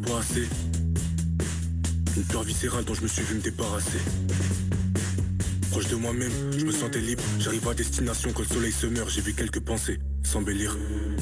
pas assez. Une peur viscérale dont je me suis vu me débarrasser. Proche de moi-même, je me sentais libre. J'arrive à destination quand le soleil se meurt. J'ai vu quelques pensées s'embellir.